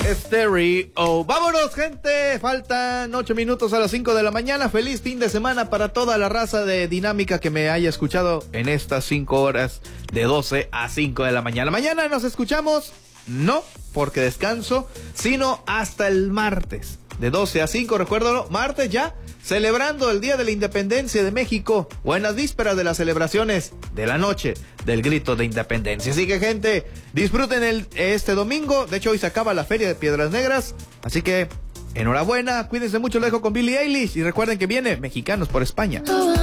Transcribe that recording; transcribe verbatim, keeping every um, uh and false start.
Stereo. Vámonos, gente. Faltan ocho minutos a las cinco de la mañana. Feliz fin de semana para toda la raza de Dinámica que me haya escuchado en estas cinco horas de doce a cinco de la mañana. Mañana nos escuchamos, no porque descanso, sino hasta el martes de doce a cinco. Recuérdalo, martes ya, celebrando el Día de la Independencia de México, o en las vísperas de las celebraciones de la noche del grito de independencia. Así que, gente, disfruten el, este domingo. De hecho, hoy se acaba la Feria de Piedras Negras, así que enhorabuena, cuídense mucho. Lo dejo con Billie Eilish y recuerden que viene Mexicanos por España.